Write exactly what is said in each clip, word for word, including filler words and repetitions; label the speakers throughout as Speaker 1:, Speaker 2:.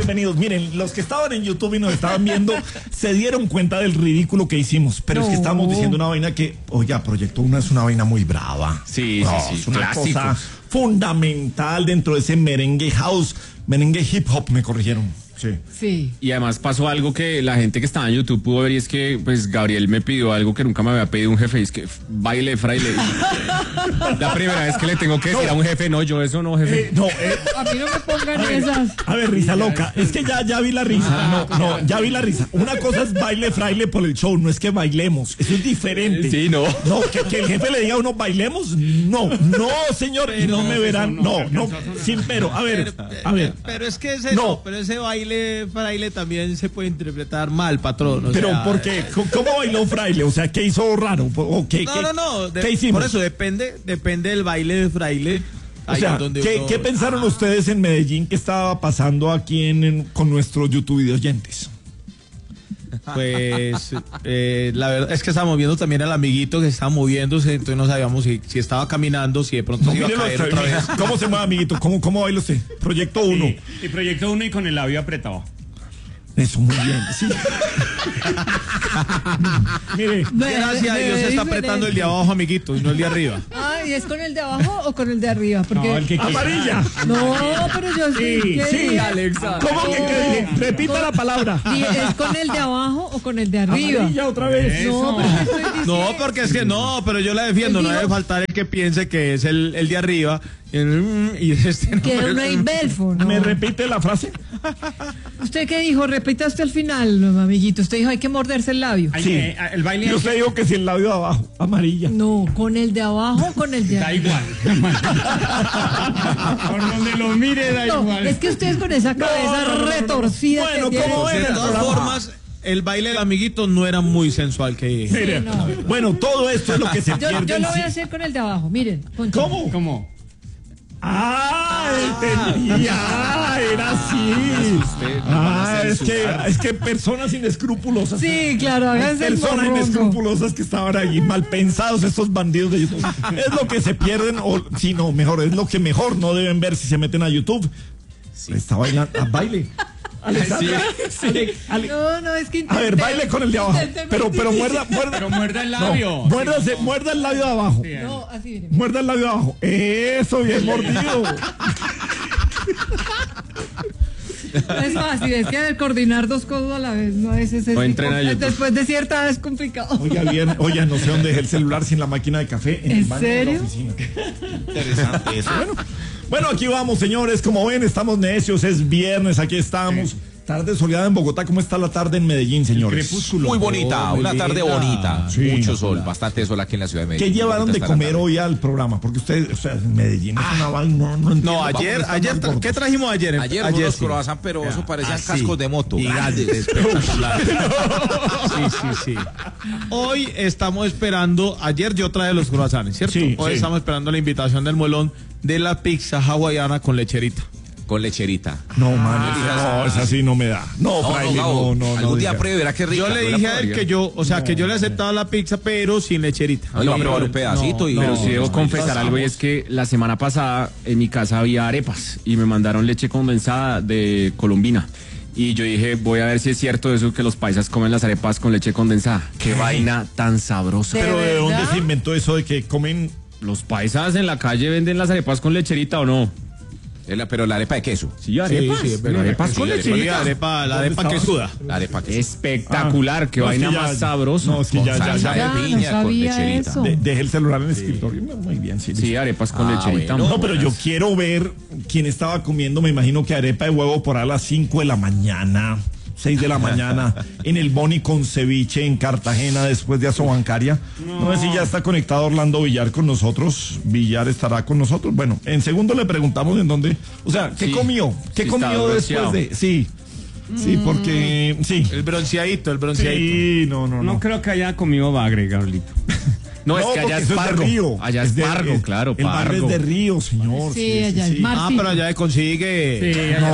Speaker 1: bienvenidos. Miren, los que estaban en YouTube y nos estaban viendo se dieron cuenta del ridículo que hicimos, pero no. es que estamos diciendo una vaina que, oiga, Proyecto Uno es una vaina muy brava.
Speaker 2: Sí,
Speaker 1: no,
Speaker 2: sí, sí.
Speaker 1: Es una
Speaker 2: Clásicos.
Speaker 1: cosa fundamental dentro de ese merengue house, merengue hip hop, me corrigieron. Sí.
Speaker 3: Sí.
Speaker 2: Y además pasó algo que la gente que estaba en YouTube pudo ver, y es que pues Gabriel me pidió algo que nunca me había pedido un jefe, y es que baile fraile. La primera vez que le tengo que decir no. a un jefe, no, yo eso no, jefe.
Speaker 1: Eh, no, eh.
Speaker 3: A mí no me pongan
Speaker 1: a ver,
Speaker 3: esas.
Speaker 1: A ver, risa loca. Es que ya, ya vi la risa. Ah, no, no, ya vi la risa. Una cosa es baile fraile por el show, no es que bailemos. Eso es diferente.
Speaker 2: Sí, no.
Speaker 1: No, que, que el jefe le diga a uno, bailemos. No, no, señor. Y no me verán. No, no, sin pero. A ver, a ver.
Speaker 4: Pero es que ese,
Speaker 1: no.
Speaker 4: no, pero ese baile fraile también se puede interpretar mal, patrón. O
Speaker 1: pero,
Speaker 4: sea,
Speaker 1: ¿por qué? ¿Cómo bailó fraile? O sea, ¿qué hizo raro? ¿O qué,
Speaker 4: no,
Speaker 1: qué,
Speaker 4: no, no. De,
Speaker 1: ¿qué hicimos?
Speaker 4: Por eso depende, depende del baile de fraile.
Speaker 1: O sea,
Speaker 4: donde
Speaker 1: ¿qué,
Speaker 4: uno...
Speaker 1: ¿qué pensaron ustedes en Medellín que estaba pasando aquí en, en, con nuestros YouTube de oyentes?
Speaker 4: Pues eh, la verdad es que estábamos viendo también al amiguito que estaba moviéndose, entonces no sabíamos si, si estaba caminando, si de pronto
Speaker 1: no,
Speaker 4: se iba a caer otra vez.
Speaker 1: ¿Cómo se mueve, amiguito? ¿Cómo, cómo baila usted? Proyecto Uno.
Speaker 5: Sí, y Proyecto Uno y con el labio apretado.
Speaker 1: Eso, muy bien, sí. Mire,
Speaker 4: gracias a Dios se está apretando el de abajo, amiguito, y no el de arriba.
Speaker 3: Ah, ¿y es con el de abajo o con el de arriba? Porque...
Speaker 5: No, el que
Speaker 1: amarilla.
Speaker 3: No, pero yo sí.
Speaker 1: Sí, sí,
Speaker 3: dije?
Speaker 1: Alexa. ¿Cómo que qué dije? Repita
Speaker 3: con,
Speaker 1: la palabra.
Speaker 3: ¿Es con el de abajo o con el de arriba?
Speaker 1: Amarilla otra vez.
Speaker 3: No, pero ¿qué estoy diciendo?
Speaker 4: No, porque es que no, pero yo la defiendo, no debe faltar el que piense que es el, el de arriba. Y este no,
Speaker 3: que es una Belfo, ¿no?
Speaker 1: ¿Me repite la frase?
Speaker 3: ¿Usted qué dijo? Repita hasta el final, amiguito. Usted dijo hay que morderse el labio.
Speaker 5: Hay
Speaker 1: Sí.
Speaker 5: que, el baile.
Speaker 1: Y usted dijo que si el labio de abajo, amarilla.
Speaker 3: No, con el de abajo o con el de
Speaker 5: Da
Speaker 3: arriba.
Speaker 5: igual. Por donde lo mire, da
Speaker 3: No,
Speaker 5: igual.
Speaker 3: es que ustedes con esa cabeza
Speaker 1: no, no, no, no.
Speaker 3: retorcida.
Speaker 1: Bueno,
Speaker 3: que tienen.
Speaker 1: ¿cómo
Speaker 4: De
Speaker 1: era?
Speaker 4: todas formas, el baile del amiguito no era muy sensual que
Speaker 1: Mire,
Speaker 3: Sí, no.
Speaker 1: bueno, todo esto es lo que se
Speaker 3: Yo,
Speaker 1: pierde.
Speaker 3: yo
Speaker 1: en
Speaker 3: lo voy
Speaker 1: sí.
Speaker 3: a hacer con el de abajo. Miren, Poncho.
Speaker 1: ¿Cómo?
Speaker 5: ¿Cómo?
Speaker 1: Ah, entendía, ah, era así. Ah, es que, es que personas inescrupulosas.
Speaker 3: Sí, claro,
Speaker 1: Hay
Speaker 3: háganse el
Speaker 1: personas
Speaker 3: morrongo.
Speaker 1: inescrupulosas que estaban allí mal pensados, estos bandidos de YouTube. Es lo que se pierden, o si no, mejor, es lo que mejor no deben ver si se meten a YouTube. Sí. Está bailando, ah, baile. Alexandra,
Speaker 5: Sí,
Speaker 1: Ale, Ale.
Speaker 3: No, no, es que
Speaker 1: A ver, baile con el de abajo.
Speaker 3: intenté
Speaker 1: Pero, pero muerda, muerda.
Speaker 5: Pero muerda el labio.
Speaker 1: No, muérdase, muerda el labio de abajo.
Speaker 5: Sí,
Speaker 3: No, así miren.
Speaker 1: Muerda el labio de abajo. Eso, bien mordido.
Speaker 3: No es fácil, es que coordinar dos cosas a la vez no es ese.
Speaker 2: No entren a YouTube.
Speaker 3: Después de cierta edad es complicado.
Speaker 1: Oiga, bien, oiga, no sé dónde dejé el celular sin la máquina de café. En,
Speaker 3: ¿En
Speaker 1: el baño de la
Speaker 3: serio?
Speaker 1: oficina. Interesante eso. Bueno, bueno, aquí vamos, señores. Como ven, estamos necios. Es viernes, aquí estamos. Sí. Tarde soleada en Bogotá. ¿Cómo está la tarde en Medellín, señores?
Speaker 5: Crepúsculo.
Speaker 6: Muy bonita,
Speaker 1: Oh,
Speaker 6: una tarde bonita.
Speaker 1: Sí,
Speaker 6: Mucho
Speaker 1: no,
Speaker 6: sol,
Speaker 1: no.
Speaker 6: bastante sol aquí en la ciudad de Medellín.
Speaker 1: ¿Qué llevaron
Speaker 6: Bonita
Speaker 1: de
Speaker 6: está la
Speaker 1: comer
Speaker 6: tarde.
Speaker 1: hoy al programa? Porque ustedes, o sea, en Medellín es una vaina. No, no, entiendo,
Speaker 4: No,
Speaker 1: vamos,
Speaker 4: ayer,
Speaker 1: están
Speaker 4: ayer,
Speaker 1: más gordos.
Speaker 4: ¿qué trajimos ayer?
Speaker 6: Ayer,
Speaker 4: ayer
Speaker 6: unos
Speaker 4: sí.
Speaker 6: croissants, pero eso parecían
Speaker 4: Ah, sí.
Speaker 6: cascos de moto.
Speaker 4: Gigantes, espectacular. Sí, sí, sí. Hoy estamos esperando, ayer yo traje los croissants, ¿cierto?
Speaker 1: Sí,
Speaker 4: Hoy
Speaker 1: sí.
Speaker 4: estamos esperando la invitación del Molón de la pizza hawaiana con lecherita.
Speaker 6: Con lecherita.
Speaker 1: No, man, no, esa sí no me da. No,
Speaker 6: No,
Speaker 1: fraile,
Speaker 6: no, Gabo,
Speaker 1: no, no, no.
Speaker 6: algún día
Speaker 1: diga.
Speaker 6: pruebe, verá qué rica.
Speaker 4: Yo le
Speaker 6: la
Speaker 4: dije a él
Speaker 6: probaría.
Speaker 4: que yo, o sea, que yo le aceptaba la pizza, pero sin lecherita.
Speaker 6: No, le va a probar un pedacito y...
Speaker 2: Pero
Speaker 4: no,
Speaker 2: sí debo
Speaker 4: no,
Speaker 2: confesar
Speaker 4: no,
Speaker 2: algo, y
Speaker 4: no.
Speaker 2: es que la semana pasada en mi casa había arepas y me mandaron leche condensada de Colombina. Y yo dije, voy a ver si es cierto eso que los paisas comen las arepas con leche condensada. Qué vaina tan sabrosa.
Speaker 3: ¿De
Speaker 1: Pero ¿de dónde
Speaker 3: verdad?
Speaker 1: se inventó eso de que comen?
Speaker 2: ¿Los paisas en la calle venden las arepas con lecherita o no?
Speaker 6: Es la- Pero la arepa de queso.
Speaker 2: Sí, arepas.
Speaker 4: sí, es verdad.
Speaker 2: arepas
Speaker 6: Sí,
Speaker 2: con
Speaker 6: arepa.
Speaker 4: Sí,
Speaker 2: lecherita.
Speaker 4: arepa, la
Speaker 1: ¿Dónde
Speaker 4: arepa que
Speaker 1: estaba?
Speaker 4: suda.
Speaker 6: La arepa que
Speaker 2: Espectacular, qué
Speaker 1: No, es
Speaker 2: vaina
Speaker 1: que ya-
Speaker 2: más sabrosa.
Speaker 1: No, es que
Speaker 6: Con
Speaker 1: ya, ya,
Speaker 6: salsa
Speaker 1: ya.
Speaker 3: Ya,
Speaker 6: de
Speaker 3: no
Speaker 6: piña con
Speaker 3: sabía
Speaker 6: lecherita.
Speaker 3: eso.
Speaker 1: De- dejé el celular en el escritorio. Muy bien, sí.
Speaker 2: Sí, arepas con
Speaker 6: Ah,
Speaker 2: lecherita.
Speaker 6: bueno.
Speaker 1: No, pero yo quiero ver quién estaba comiendo, me imagino que arepa de huevo por ahí a las cinco de la mañana, seis de la mañana, en el Boni con ceviche en Cartagena después de Asobancaria. No sé si ya está conectado Orlando Villar con nosotros. Villar estará con nosotros. Bueno, en segundo le preguntamos en dónde, o sea, ¿qué
Speaker 2: Sí.
Speaker 1: comió? ¿Qué
Speaker 2: Sí,
Speaker 1: comió
Speaker 2: estaba
Speaker 1: después
Speaker 2: bronceado.
Speaker 1: de? Sí, sí, porque, sí.
Speaker 4: El bronceadito, el bronceadito.
Speaker 1: Sí, no, no,
Speaker 5: No
Speaker 1: no.
Speaker 5: creo que haya comido bagre, Gabrielito.
Speaker 2: No, es
Speaker 1: No,
Speaker 2: que
Speaker 1: porque
Speaker 2: allá es
Speaker 1: eso de
Speaker 2: pargo.
Speaker 1: Río.
Speaker 2: Allá es
Speaker 1: de-
Speaker 2: pargo,
Speaker 1: es-
Speaker 2: claro,
Speaker 1: El barrio
Speaker 2: pargo.
Speaker 1: es de Río, señor.
Speaker 3: Sí, allá es mar.
Speaker 4: Ah,
Speaker 3: Sí.
Speaker 4: pero allá se consigue.
Speaker 5: Sí, allá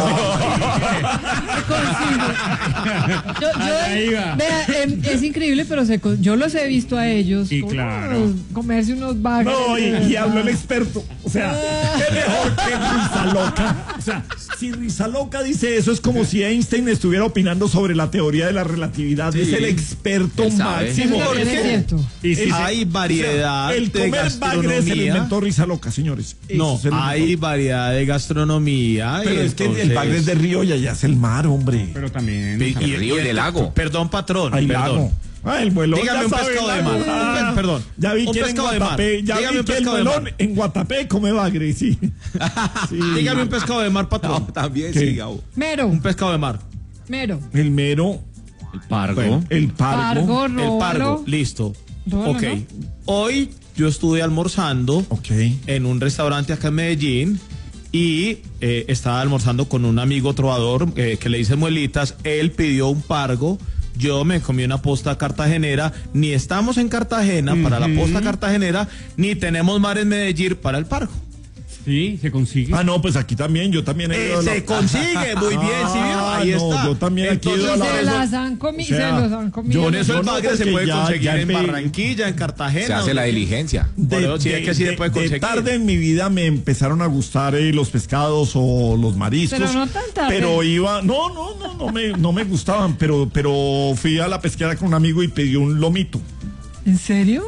Speaker 3: Yo, yo-
Speaker 5: Allá iba.
Speaker 3: vea, em, es increíble, pero se, co- yo los he visto a ellos.
Speaker 5: Sí,
Speaker 3: como
Speaker 5: claro.
Speaker 3: Comerse unos bagres.
Speaker 1: No, y, y habló el experto. O sea, qué mejor que risa loca. sea, si Risa Loca dice eso, es como si Einstein estuviera opinando sobre la teoría de la relatividad.
Speaker 6: Sí.
Speaker 1: Es el experto
Speaker 6: Él sabe.
Speaker 1: máximo.
Speaker 3: Eso también es cierto.
Speaker 5: Y si
Speaker 4: Hay variedad
Speaker 1: El
Speaker 4: de
Speaker 1: comer bagre se lo
Speaker 4: gastronomía.
Speaker 1: inventó Risa Loca, señores.
Speaker 4: No,
Speaker 1: Eso se lo
Speaker 4: hay
Speaker 1: inventó.
Speaker 4: variedad de gastronomía.
Speaker 1: Pero
Speaker 4: y
Speaker 1: es que el
Speaker 4: entonces-
Speaker 1: bagre es de río y allá es el mar, hombre.
Speaker 5: Pero también.
Speaker 4: Y-
Speaker 6: El río y del lago.
Speaker 4: Perdón, patrón.
Speaker 1: Hay
Speaker 4: perdón.
Speaker 1: lago. Ah, el muelón.
Speaker 4: Dígame
Speaker 1: ya
Speaker 4: un
Speaker 1: sabe,
Speaker 4: pescado de
Speaker 1: lago.
Speaker 4: mar.
Speaker 1: Ah,
Speaker 4: Un pe- perdón.
Speaker 1: Ya vi
Speaker 4: Un
Speaker 1: que en
Speaker 4: pescado de mar.
Speaker 1: Guatapé. Ya
Speaker 4: Dígame
Speaker 1: vi
Speaker 4: un
Speaker 1: que el
Speaker 4: pescado de
Speaker 1: muelón
Speaker 4: mar.
Speaker 1: en Guatapé come bagre, sí. Sí.
Speaker 4: Dígame un pescado de mar, patrón.
Speaker 6: No, también
Speaker 1: ¿Qué?
Speaker 6: sí, Gabo.
Speaker 3: Mero,
Speaker 4: Un pescado de mar.
Speaker 3: mero.
Speaker 1: El mero,
Speaker 2: El pargo.
Speaker 1: bueno, el pargo.
Speaker 3: Pargo,
Speaker 4: El
Speaker 3: róbalo.
Speaker 4: pargo. Listo.
Speaker 3: Róbalo,
Speaker 4: Ok.
Speaker 3: ¿no?
Speaker 4: Hoy yo estuve almorzando
Speaker 1: Ok.
Speaker 4: en un restaurante acá en Medellín y eh, estaba almorzando con un amigo trovador eh, que le dice muelitas. Él pidió un pargo. Yo me comí una posta cartagenera. Ni estamos en Cartagena para la posta cartagenera, ni tenemos mar en Medellín para el pargo.
Speaker 5: Sí, se consigue.
Speaker 1: Ah, no, pues aquí también, yo también he
Speaker 4: Eh,
Speaker 1: ido a la-
Speaker 4: se consigue, muy bien, ¿sí vio?
Speaker 1: Ah,
Speaker 4: Ahí
Speaker 1: no,
Speaker 4: está.
Speaker 1: yo también aquí he ido a
Speaker 3: Y
Speaker 1: la-
Speaker 3: se
Speaker 1: eso-
Speaker 3: las han comido,
Speaker 1: o sea,
Speaker 3: se los han comido.
Speaker 1: yo
Speaker 4: Por eso
Speaker 1: Yo
Speaker 4: el
Speaker 1: no,
Speaker 4: bagre se
Speaker 1: porque
Speaker 4: puede
Speaker 1: ya-
Speaker 4: conseguir
Speaker 1: ya
Speaker 4: en
Speaker 1: empe-
Speaker 4: Barranquilla, en Cartagena.
Speaker 6: Se hace la
Speaker 4: donde-
Speaker 6: diligencia.
Speaker 1: De,
Speaker 4: Bueno, sí,
Speaker 1: de-
Speaker 4: es que sí se
Speaker 1: de-
Speaker 4: puede
Speaker 1: de
Speaker 4: conseguir.
Speaker 1: tarde en mi vida me empezaron a gustar eh, los pescados o los mariscos.
Speaker 3: Pero no tan tarde.
Speaker 1: Pero iba, no, no, no, no me, no me gustaban, pero, pero fui a la pesquera con un amigo y pedí un lomito.
Speaker 3: ¿En serio?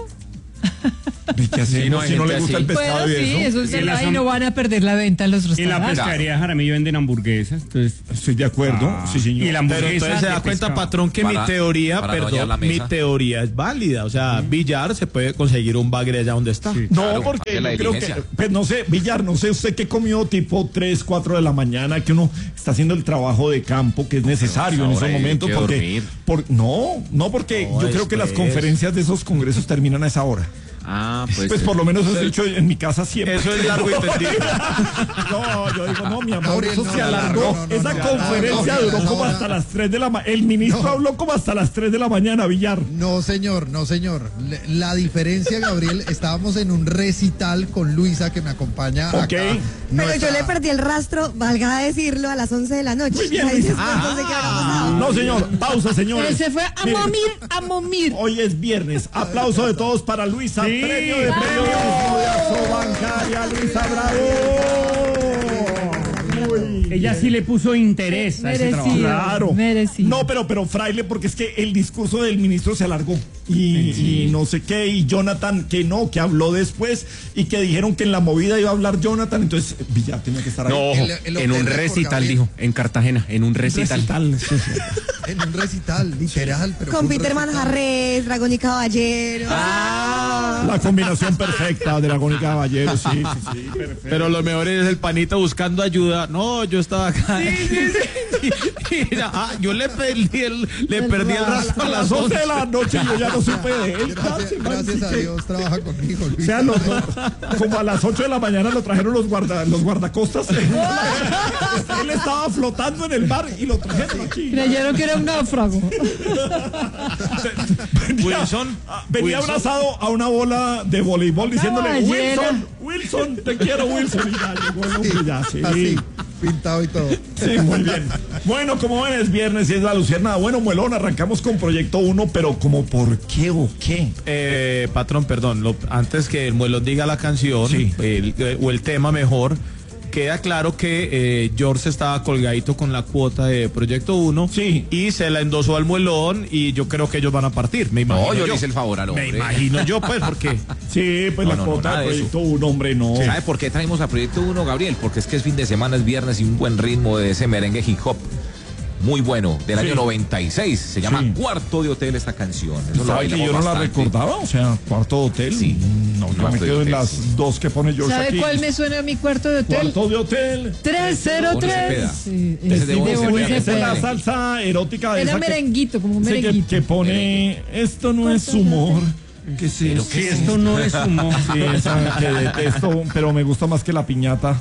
Speaker 1: ¿Y qué hacemos
Speaker 2: Sí, no, hay
Speaker 1: si no
Speaker 2: gente
Speaker 1: le gusta
Speaker 2: así.
Speaker 1: el pescado
Speaker 3: Bueno,
Speaker 1: y
Speaker 3: sí,
Speaker 1: eso?
Speaker 3: eso es
Speaker 5: Y en
Speaker 3: verdad,
Speaker 5: la
Speaker 3: y
Speaker 5: zona-
Speaker 3: no van a perder la venta en los
Speaker 5: En la
Speaker 3: restaurantes.
Speaker 5: pescadería Jaramillo venden hamburguesas. Entonces,
Speaker 1: Estoy de acuerdo,
Speaker 5: Ah,
Speaker 1: sí, señor.
Speaker 5: y la
Speaker 4: Pero
Speaker 5: hamburguesa
Speaker 4: entonces se da
Speaker 5: de
Speaker 4: cuenta,
Speaker 5: pescado.
Speaker 4: patrón, que
Speaker 6: Para-
Speaker 4: mi teoría,
Speaker 6: para no dañar
Speaker 4: perdón,
Speaker 6: la
Speaker 4: mi
Speaker 6: mesa.
Speaker 4: teoría es válida. O sea, Villar se puede conseguir un bagre allá donde está.
Speaker 5: Sí.
Speaker 1: No,
Speaker 6: Claro,
Speaker 1: porque
Speaker 6: hace la
Speaker 1: yo creo que,
Speaker 6: diligencia.
Speaker 1: pues no sé, Villar, no sé usted qué comió tipo tres, cuatro de la mañana, que uno está haciendo el trabajo de campo que es necesario en
Speaker 6: ahora
Speaker 1: esos
Speaker 6: hay
Speaker 1: momentos.
Speaker 6: que
Speaker 1: Porque,
Speaker 6: dormir.
Speaker 1: por, no, no, porque
Speaker 4: No,
Speaker 1: yo creo que las
Speaker 4: después.
Speaker 1: conferencias de esos congresos terminan a esa hora.
Speaker 2: Ah, pues.
Speaker 1: Pues por lo menos eso he dicho en mi casa siempre.
Speaker 4: Eso es largo y tendido.
Speaker 1: No, yo digo, no, mi amor,
Speaker 7: Gabriel,
Speaker 1: eso
Speaker 7: no,
Speaker 1: se
Speaker 7: no,
Speaker 1: alargó.
Speaker 7: no, no, no,
Speaker 1: Esa
Speaker 7: no,
Speaker 1: conferencia
Speaker 7: no, no,
Speaker 1: duró
Speaker 7: no,
Speaker 1: como
Speaker 7: no.
Speaker 1: hasta las tres de la mañana. El ministro
Speaker 7: No.
Speaker 1: habló como hasta las tres de la mañana, Villar.
Speaker 7: No, señor, no, señor. Le- La diferencia, Gabriel, estábamos en un recital con Luisa, que me acompaña
Speaker 1: Ok.
Speaker 7: acá.
Speaker 8: Pero
Speaker 7: Nuestra-
Speaker 8: yo le perdí el rastro, valga decirlo, a las once de la noche.
Speaker 1: Muy bien,
Speaker 8: Ahí
Speaker 1: Luisa.
Speaker 8: después no sé qué habrá pasado.
Speaker 1: No, señor, pausa,
Speaker 3: Él
Speaker 1: señores.
Speaker 3: se fue a
Speaker 1: Mire,
Speaker 3: momir, a momir.
Speaker 1: Hoy es viernes. Aplauso de todos para Luisa.
Speaker 5: Sí,
Speaker 1: Premio de
Speaker 5: bravo.
Speaker 1: periodismo de Bancaria, Luisa, bravo. Uy.
Speaker 5: ella sí le puso interés a ese trabajo.
Speaker 3: Merecido.
Speaker 1: Claro.
Speaker 3: Merecido.
Speaker 1: No, pero, pero fraile, porque es que el discurso del ministro se alargó. Y, y no sé qué, y Jonathan, que no, que habló después, y que dijeron que en la movida iba a hablar Jonathan, entonces Villar tenía que estar ahí.
Speaker 2: No, ojo,
Speaker 7: El- el
Speaker 2: en un
Speaker 7: hotel de
Speaker 2: recital,
Speaker 7: Gabriel.
Speaker 2: dijo, en Cartagena, en un recital.
Speaker 1: Recital, sí, sí.
Speaker 7: En un recital, literal. Pero
Speaker 8: Con
Speaker 7: fue un
Speaker 8: Peter
Speaker 7: recital.
Speaker 8: Manjarres, Dragón y Caballero.
Speaker 1: La combinación perfecta, Dragón y Caballero, sí, sí, sí, perfecto.
Speaker 4: Pero lo mejor es el panita buscando ayuda. No, yo estaba acá. Y- y- ah, yo le perdí el, le perdí el rastro
Speaker 1: A las once de la noche yo ya no supe de él.
Speaker 7: Gracias,
Speaker 1: casi, man,
Speaker 7: gracias
Speaker 1: sí
Speaker 7: a
Speaker 1: que-
Speaker 7: Dios, trabaja conmigo,
Speaker 1: O
Speaker 7: Luisa.
Speaker 1: sea, los, como a las ocho de la mañana lo trajeron los, guarda, los guardacostas. Él estaba flotando en el mar y lo trajeron aquí.
Speaker 3: Creyeron que era un náufrago.
Speaker 1: Venía,
Speaker 4: Wilson,
Speaker 1: ah, venía
Speaker 4: Wilson.
Speaker 1: abrazado a una bola de voleibol diciéndole,
Speaker 3: ballena.
Speaker 1: Wilson, Wilson, te quiero, Wilson. Y ya llegó el hombre, ya, sí.
Speaker 7: Así, pintado y todo.
Speaker 1: Sí, muy bien. Bueno, como ven, es viernes y es la luciérnaga. Bueno, Muelón, arrancamos con Proyecto uno, pero como por qué o qué.
Speaker 4: Eh, patrón, perdón, lo- antes que el muelo diga la canción
Speaker 1: Sí.
Speaker 4: el- eh, o el tema mejor, queda claro que eh, George estaba colgadito con la cuota de Proyecto uno
Speaker 1: Sí.
Speaker 4: y se la endosó al muelón y yo creo que ellos van a partir, me imagino.
Speaker 6: No, yo
Speaker 4: yo
Speaker 6: le hice el favor al
Speaker 4: Me
Speaker 6: hombre.
Speaker 4: imagino yo, pues, porque
Speaker 1: Sí, pues
Speaker 6: No,
Speaker 1: la
Speaker 6: no, no,
Speaker 1: cuota
Speaker 6: nada
Speaker 1: de
Speaker 6: de eso.
Speaker 1: Proyecto uno, hombre, no.
Speaker 6: ¿Sabe por qué traemos a Proyecto uno, Gabriel? Porque es que es fin de semana, es viernes y un buen ritmo de ese merengue hip hop. Muy bueno, del
Speaker 1: Sí.
Speaker 6: año noventa y seis. Se llama
Speaker 1: Sí.
Speaker 6: Cuarto de Hotel esta canción. Eso lo
Speaker 1: ¿Sabe que
Speaker 6: bailamos
Speaker 1: yo no la
Speaker 6: bastante.
Speaker 1: recordaba? O sea, cuarto de hotel.
Speaker 6: Sí.
Speaker 1: No, yo
Speaker 6: Cuarto
Speaker 1: me
Speaker 6: de
Speaker 1: quedo en
Speaker 6: hotel,
Speaker 1: las
Speaker 6: sí.
Speaker 1: dos que pone George
Speaker 3: ¿Sabe
Speaker 1: aquí.
Speaker 3: cuál me suena a mi cuarto de hotel?
Speaker 1: Cuarto de hotel.
Speaker 3: tres cero
Speaker 6: Bonnie
Speaker 3: tres.
Speaker 6: Cepeda.
Speaker 3: Sí,
Speaker 6: Ese
Speaker 3: es
Speaker 6: de
Speaker 3: de
Speaker 6: Bonnie
Speaker 3: Bonnie
Speaker 6: Cepeda.
Speaker 1: Esa es la
Speaker 3: Cepeda.
Speaker 1: salsa erótica de
Speaker 3: Era
Speaker 1: esa que-
Speaker 3: merenguito, como un
Speaker 1: sí, que,
Speaker 3: merenguito.
Speaker 1: que pone esto no es humor. ¿Qué es eso?
Speaker 5: Si esto no es humor.
Speaker 1: Sí, esa que detesto, pero me gusta más que la piñata.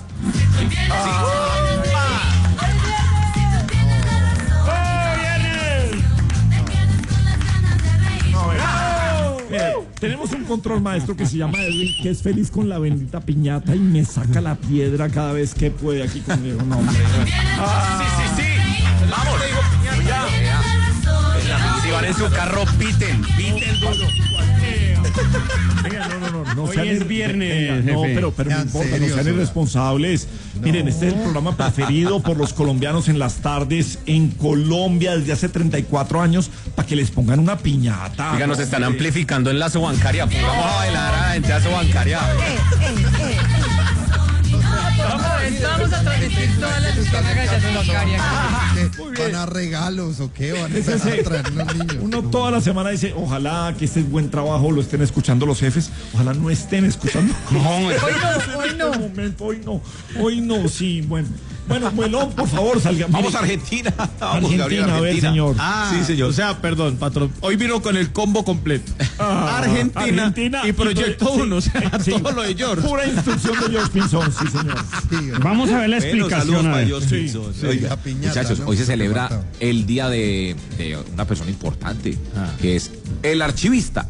Speaker 1: Mire, tenemos un control maestro que se llama Edwin, que es feliz con la bendita piñata y me saca la piedra cada vez que puede aquí conmigo. No, hombre.
Speaker 2: Sí, sí, sí. Vamos. Si van en su carro, piten, piten duro.
Speaker 1: Venga, no, no, no, no
Speaker 5: Hoy
Speaker 1: sean
Speaker 5: es
Speaker 1: ir-
Speaker 5: viernes,
Speaker 1: venga, no,
Speaker 5: jefe.
Speaker 1: pero, pero no
Speaker 7: Sean
Speaker 1: importa, no
Speaker 7: serios,
Speaker 1: sean
Speaker 7: hola.
Speaker 1: irresponsables. Miren, este es el programa preferido por los colombianos en las tardes en Colombia desde hace treinta y cuatro años para que les pongan una piñata.
Speaker 2: Oiga, nos están amplificando en la bancaria. Vamos a bailar a la gente a bancaria.
Speaker 3: Vamos a transmitir todas las Luciana Gallardo Bancaria.
Speaker 7: ¿Qué? ¿Van a regalos o qué? ¿Van a,
Speaker 1: Ese sí.
Speaker 7: a traer los niños?
Speaker 1: Uno toda la semana dice, ojalá que este buen trabajo lo estén escuchando los jefes, ojalá no estén escuchando.
Speaker 3: Hoy no, hoy no.
Speaker 1: Momento, hoy no, hoy no, sí, bueno. Bueno, Muelón, por favor, salga.
Speaker 6: Vamos
Speaker 1: Mire,
Speaker 6: a Argentina. Vamos,
Speaker 1: Argentina,
Speaker 6: Gabriel,
Speaker 1: a ver,
Speaker 6: Argentina.
Speaker 1: señor.
Speaker 4: Ah,
Speaker 6: Sí, señor.
Speaker 4: O sea, perdón, patrón. Hoy vino con el combo completo.
Speaker 1: Ah,
Speaker 4: Argentina,
Speaker 1: Argentina
Speaker 4: y Proyecto
Speaker 1: Pro-
Speaker 4: uno. O sea,
Speaker 1: sí,
Speaker 4: todo lo de George.
Speaker 1: Pura instrucción de George Pinzón, sí, señor.
Speaker 7: Sí,
Speaker 5: Vamos a ver la
Speaker 6: Bueno,
Speaker 5: explicación.
Speaker 6: saludos
Speaker 5: a
Speaker 6: para
Speaker 5: ver.
Speaker 6: Dios,
Speaker 1: Sí,
Speaker 6: Pinzón.
Speaker 7: sí,
Speaker 6: Oiga,
Speaker 7: la piñata,
Speaker 6: muchachos,
Speaker 7: ¿no?
Speaker 6: hoy se
Speaker 7: Se
Speaker 6: celebra
Speaker 7: faltaba.
Speaker 6: el día de, de una persona importante, que es el archivista.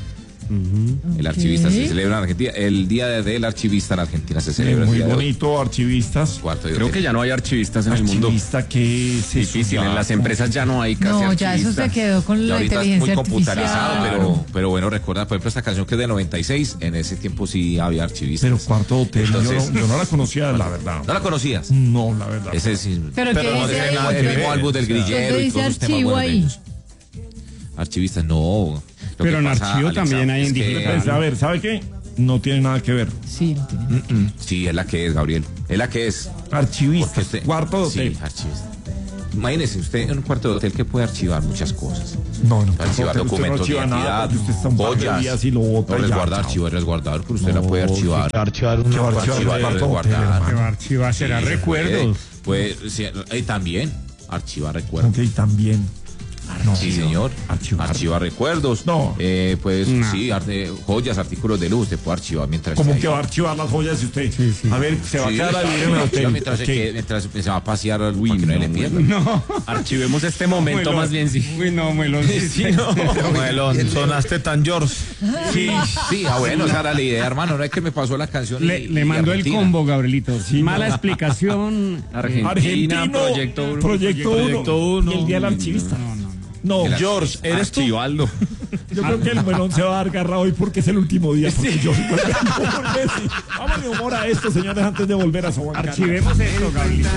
Speaker 6: El archivista se celebra en Argentina. El día de- del archivista en Argentina se celebra el
Speaker 1: Muy
Speaker 6: día de hoy.
Speaker 1: bonito, archivistas.
Speaker 6: Cuarto de
Speaker 2: Creo
Speaker 6: hotel.
Speaker 2: que ya no hay archivistas en el mundo.
Speaker 1: Archivista, que es eso?
Speaker 2: Difícil, en las empresas ya no hay casi
Speaker 3: No, ya eso se
Speaker 2: archivistas.
Speaker 3: quedó con
Speaker 6: Y
Speaker 3: la
Speaker 6: ahorita es muy
Speaker 3: inteligencia
Speaker 6: computarizado,
Speaker 3: artificial.
Speaker 6: pero, pero bueno, recuerda, por ejemplo, esta canción que es de noventa y seis, en ese tiempo sí había archivistas.
Speaker 1: Pero cuarto hotel, yo,
Speaker 6: Entonces-
Speaker 1: no, yo no la conocía, la verdad.
Speaker 6: ¿No la conocías?
Speaker 1: No, la verdad.
Speaker 6: Ese sí.
Speaker 3: Pero ¿qué
Speaker 6: no,
Speaker 3: dice
Speaker 6: ese
Speaker 3: ahí?
Speaker 6: mismo- el mismo álbum del grillero
Speaker 3: ¿Dónde
Speaker 6: y
Speaker 3: dice
Speaker 6: todos los temas
Speaker 3: archivo
Speaker 6: buenos de
Speaker 3: ahí?
Speaker 6: ellos. Archivistas, no. Lo
Speaker 5: Pero
Speaker 6: que
Speaker 5: en
Speaker 6: pasa,
Speaker 5: archivo
Speaker 6: Alexa,
Speaker 5: también hay
Speaker 6: es
Speaker 5: en
Speaker 6: que-
Speaker 5: digital.
Speaker 1: Pues, a ver, ¿sabe qué? No tiene nada que ver.
Speaker 3: Sí, no tiene.
Speaker 6: Mm, Sí, es la que es, Gabriel. Es la que es.
Speaker 1: Archivista,
Speaker 6: Porque usted-
Speaker 1: cuarto de hotel.
Speaker 6: Sí, archivista. Imagínese usted en un cuarto de hotel que puede archivar muchas cosas.
Speaker 1: No, no,
Speaker 6: Puede archivar
Speaker 1: usted no
Speaker 6: documentos
Speaker 1: archiva
Speaker 6: de
Speaker 1: nada,
Speaker 6: identidad,
Speaker 1: porque usted está un par de
Speaker 6: joyas.
Speaker 1: días y lo bota
Speaker 6: No
Speaker 1: y ya,
Speaker 6: resguardar,
Speaker 1: chao.
Speaker 6: archivar, resguardar, pero usted la puede
Speaker 1: No,
Speaker 6: archivar.
Speaker 4: Archivar
Speaker 1: ¿Qué va a
Speaker 4: una
Speaker 1: archivar
Speaker 6: archivar,
Speaker 1: el cuarto hotel,
Speaker 6: resguardar.
Speaker 1: hermano?
Speaker 5: Que va a archivar, será
Speaker 6: Sí, se
Speaker 5: recuerdos.
Speaker 6: Puede, puede, sí, eh, también archivar recuerdos.
Speaker 1: Ok, también. No,
Speaker 6: Sí, señor.
Speaker 1: Archivar.
Speaker 6: Archivar recuerdos.
Speaker 1: No.
Speaker 6: Eh, pues
Speaker 5: No.
Speaker 6: sí, arte- joyas, artículos de luz, usted puede archivar mientras
Speaker 1: ¿Cómo
Speaker 6: esté
Speaker 1: que
Speaker 6: ahí.
Speaker 1: va a archivar las joyas si usted?
Speaker 5: Sí, sí.
Speaker 1: A ver, se va
Speaker 6: Sí,
Speaker 1: a quedar a vivir en el
Speaker 6: archiva
Speaker 1: hotel.
Speaker 6: mientras, se
Speaker 1: Ok.
Speaker 6: quede- mientras se va a pasear para que no le pierda.
Speaker 5: No.
Speaker 2: Archivemos este momento
Speaker 5: Muelón.
Speaker 2: más bien, sí.
Speaker 5: Uy, no, Muelón.
Speaker 6: Sí, no.
Speaker 4: Muelón, sonaste tan George.
Speaker 6: Sí, sí, ah, bueno, esa era la idea, hermano. No es que me pasó la canción. y-
Speaker 5: Le,
Speaker 6: y
Speaker 5: le mandó el
Speaker 6: Argentina.
Speaker 5: combo, Gabrielito. Mala
Speaker 1: no.
Speaker 5: explicación.
Speaker 2: Argentina,
Speaker 1: Argentino,
Speaker 2: Proyecto Uno.
Speaker 1: Proyecto
Speaker 4: Proyecto
Speaker 1: uno.
Speaker 4: Uno.
Speaker 1: Y el día del archivista.
Speaker 5: No, no, no.
Speaker 1: No,
Speaker 6: El
Speaker 4: George, ¿eres tú?
Speaker 2: Archivaldo.
Speaker 1: yo creo que el melón se va a dar garra hoy porque es el último día. Porque yo vuelve a volver, sí. Vámonos humor a esto, señores, antes de volver a Sobancar.
Speaker 5: Archivemos esto, Gabrielito.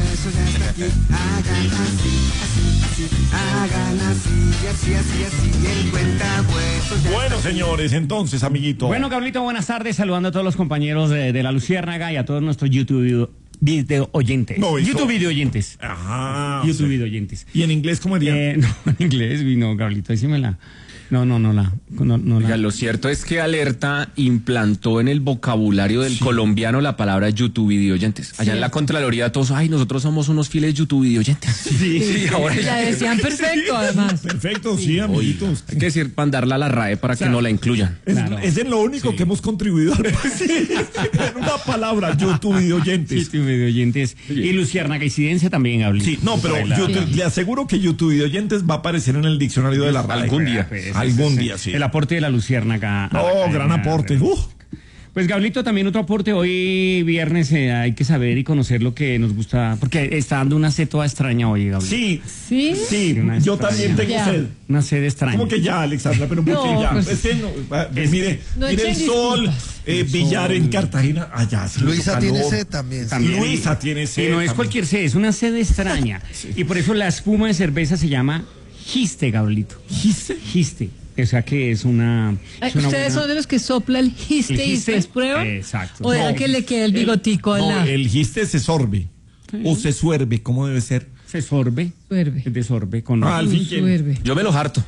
Speaker 1: Bueno, señores, entonces, amiguito.
Speaker 5: Bueno, Gabrielito, buenas tardes. Saludando a todos los compañeros de, de La Luciérnaga y a todos nuestros YouTube video, video oyentes.
Speaker 1: No, eso-
Speaker 5: YouTube video oyentes.
Speaker 1: Ajá.
Speaker 5: YouTube
Speaker 1: sí.
Speaker 5: video oyentes.
Speaker 1: ¿Y en inglés cómo diría?
Speaker 5: Eh, no, en inglés, uy, no, Gabrielito, dímela. No, no, no la. No, no
Speaker 2: Oiga,
Speaker 5: la.
Speaker 2: lo cierto es que Alerta implantó en el vocabulario del colombiano la palabra YouTube videoyentes. Allá en la Contraloría todos, ay, nosotros somos unos fieles YouTube videoyentes. Sí, ahora
Speaker 3: La decían perfecto, además.
Speaker 1: Perfecto, sí, amiguitos.
Speaker 2: hay que decir, mandarla a la RAE para que no la incluyan.
Speaker 1: Es,
Speaker 5: Claro.
Speaker 1: es en lo único que hemos contribuido al en una palabra, YouTube y oyentes.
Speaker 5: YouTube video oyentes. Y Luciérnaga incidencia también, Gabrielito.
Speaker 1: Sí, no, pero
Speaker 5: Baila.
Speaker 1: YouTube- le aseguro que YouTube y oyentes va a aparecer en el diccionario de la RAE.
Speaker 2: Algún día.
Speaker 5: Pues,
Speaker 1: Algún
Speaker 5: ese-
Speaker 1: día, sí.
Speaker 5: El aporte de la Luciérnaga. a la
Speaker 1: Oh,
Speaker 5: cadena
Speaker 1: gran aporte.
Speaker 5: de-
Speaker 1: Uh.
Speaker 5: Pues Gablito, también otro aporte. Hoy viernes eh, hay que saber y conocer lo que nos gusta, porque está dando una sed toda extraña hoy, Gablito.
Speaker 1: Sí,
Speaker 3: ¿Sí?
Speaker 1: sí,
Speaker 5: Una
Speaker 1: yo
Speaker 5: extraña.
Speaker 1: también tengo
Speaker 3: Ya.
Speaker 1: sed.
Speaker 5: Una sed extraña.
Speaker 1: ¿Cómo que ya, Alexandra? Pero ¿por qué
Speaker 3: No,
Speaker 1: ya?
Speaker 3: pues-
Speaker 1: Es que no, ah,
Speaker 5: Es-
Speaker 1: mire,
Speaker 3: no
Speaker 1: mire el
Speaker 3: echen
Speaker 1: sol,
Speaker 3: disculpas.
Speaker 1: eh, Villar en Cartagena. Allá sí.
Speaker 7: Luisa
Speaker 1: mucho
Speaker 7: tiene
Speaker 1: calor.
Speaker 7: sed también. sí.
Speaker 5: También.
Speaker 1: Luisa tiene sed.
Speaker 5: Y no es
Speaker 1: también.
Speaker 5: cualquier sed, es una sed extraña. Y por eso la espuma de cerveza se llama giste, Gablito.
Speaker 1: ¿Giste?
Speaker 5: Giste. O sea que es una.
Speaker 3: Ay,
Speaker 5: es una
Speaker 3: ¿Ustedes
Speaker 5: buena-
Speaker 3: son de los que sopla el giste,
Speaker 5: ¿El
Speaker 3: y
Speaker 5: giste?
Speaker 3: después prueban?
Speaker 5: Exacto.
Speaker 3: ¿O dejan
Speaker 1: No,
Speaker 3: que le quede el bigotico al
Speaker 1: No,
Speaker 3: lado?
Speaker 1: el giste se sorbe. O se suerbe, ¿cómo debe ser?
Speaker 5: Se sorbe.
Speaker 3: Suerbe.
Speaker 5: Es de sorbe con.
Speaker 1: Ah, al fin, ¿quién?
Speaker 3: Suerbe.
Speaker 2: Yo me los harto.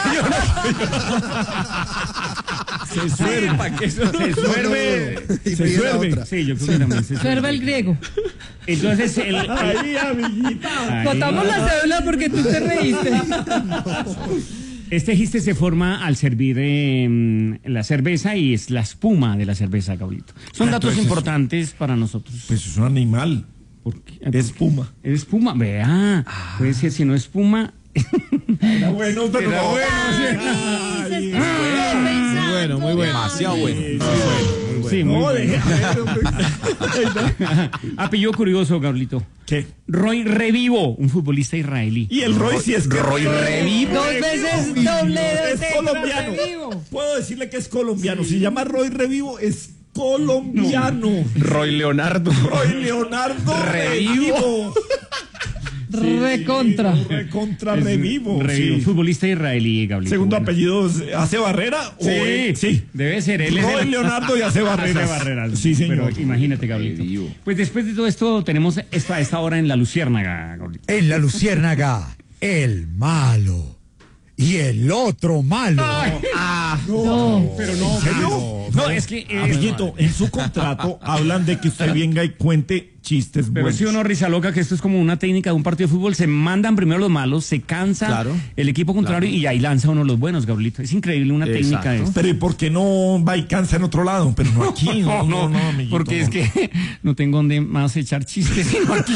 Speaker 1: Se suerbe.
Speaker 5: Se suerbe.
Speaker 7: Y
Speaker 1: Se
Speaker 7: pide la
Speaker 1: suerbe.
Speaker 7: otra.
Speaker 5: Sí, yo creo que también se
Speaker 3: Suerba el griego.
Speaker 5: Entonces, el. el-
Speaker 1: Ahí, amiguita.
Speaker 5: ahí-
Speaker 3: Botamos la cédula porque tú te reíste.
Speaker 5: Este giste se forma al servir eh, la cerveza y es la espuma de la cerveza, Gablito. Son
Speaker 1: Ah,
Speaker 5: datos
Speaker 1: entonces-
Speaker 5: importantes para nosotros.
Speaker 1: Pues es un animal.
Speaker 5: ¿Por qué?
Speaker 1: Es puma.
Speaker 5: Es espuma, vea. Puede ser, si no es espuma.
Speaker 1: Era bueno, pero
Speaker 5: Era
Speaker 1: no.
Speaker 5: bueno,
Speaker 1: Ay,
Speaker 4: Muy bueno, muy bueno.
Speaker 6: Demasiado bueno.
Speaker 5: Sí, muy
Speaker 1: No,
Speaker 5: bueno.
Speaker 1: deje- a ver, hombre.
Speaker 5: Apellido curioso, Gabrielito.
Speaker 1: ¿Qué?
Speaker 5: Roy Revivo, un futbolista israelí.
Speaker 1: Y el Roy sí es que
Speaker 6: Roy Revivo.
Speaker 3: Dos veces doble de
Speaker 1: es colombiano.
Speaker 3: Revivo.
Speaker 1: Puedo decirle que es colombiano. Si se llama Roy Revivo, es colombiano.
Speaker 2: Roy Leonardo.
Speaker 1: Roy Leonardo Revivo.
Speaker 3: Recontra.
Speaker 1: Recontra
Speaker 5: Es
Speaker 1: Revivo.
Speaker 5: Revivo,
Speaker 1: Sí.
Speaker 5: futbolista israelí, Gabrielito.
Speaker 1: Segundo
Speaker 5: Bueno.
Speaker 1: apellido, ¿hace Barrera? o
Speaker 5: Sí,
Speaker 1: es- sí.
Speaker 5: debe ser. Él es
Speaker 1: Roy
Speaker 5: el-
Speaker 1: Leonardo y hace Barreras.
Speaker 5: Hace Barreras.
Speaker 1: Sí, señor.
Speaker 5: Pero imagínate, Gabrielito.
Speaker 6: Revivo.
Speaker 5: Pues después de todo esto, tenemos esto a esta hora en La Luciérnaga, Gabrielito.
Speaker 9: En la Luciérnaga, el malo. Y el otro malo.
Speaker 3: No.
Speaker 5: Pero no,
Speaker 1: ¿En serio?
Speaker 5: No, es que. eh,
Speaker 1: Amiguito, en su contrato hablan de que usted venga y cuente chistes
Speaker 5: Pero
Speaker 1: buenos.
Speaker 5: si uno risa loca que esto es como una técnica de un partido de fútbol, se mandan primero los malos, se cansa
Speaker 4: Claro.
Speaker 5: el equipo contrario y ahí lanza uno los buenos, Gabrielito. Es increíble una técnica de
Speaker 4: Exacto.
Speaker 5: esto.
Speaker 1: Pero ¿y por qué no va y cansa en otro lado? Pero no aquí, no, no, no, amiguito,
Speaker 5: porque
Speaker 1: no.
Speaker 5: es que no tengo donde más echar chistes sino aquí.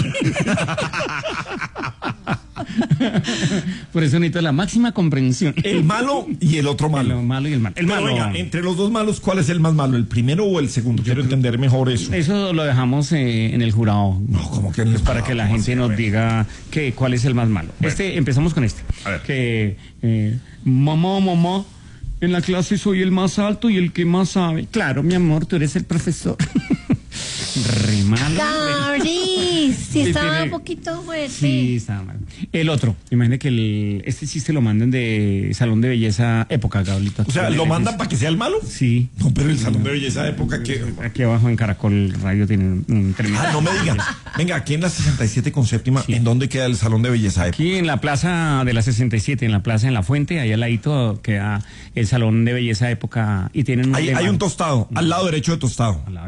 Speaker 5: Por eso necesito la máxima comprensión.
Speaker 1: El malo y el otro malo.
Speaker 5: El malo y el malo. El
Speaker 1: Pero
Speaker 5: malo.
Speaker 1: venga, entre los dos malos, ¿cuál es el más malo? ¿El primero o el segundo? Quiero entender mejor eso.
Speaker 5: Eso lo dejamos eh, en el jurado.
Speaker 1: No, como que en el
Speaker 5: Pues para
Speaker 1: jurado,
Speaker 5: que la
Speaker 1: ¿cómo
Speaker 5: gente
Speaker 1: así?
Speaker 5: nos
Speaker 1: Bueno.
Speaker 5: diga que, cuál es el más malo. Este, empezamos con este.
Speaker 1: A ver.
Speaker 5: Que eh, mamá, mamá, en la clase soy el más alto y el que más sabe. Claro, mi amor, tú eres el profesor. Re malo.
Speaker 10: Gabri, si
Speaker 5: Sí,
Speaker 10: estaba
Speaker 5: tiene-
Speaker 10: un poquito fuerte.
Speaker 5: Sí, está mal. El otro, imagínate que el, este chiste lo mandan de Salón de Belleza Época, Gabrielito.
Speaker 1: O sea, ¿lo mandan para que sea el malo?
Speaker 5: Sí.
Speaker 1: No, pero el salón de belleza de época que...
Speaker 5: Aquí abajo en Caracol Radio tienen un tremendo.
Speaker 1: Ah, no me digan. Venga, aquí en la sesenta y siete con séptima, ¿en dónde queda el salón de belleza de época?
Speaker 5: Aquí en la plaza de la sesenta y siete, en la plaza en La Fuente, ahí al ladito queda el Salón de Belleza Época y tienen un
Speaker 1: Hay,
Speaker 5: lema.
Speaker 1: hay un tostado, al lado derecho de tostado.
Speaker 5: Al lado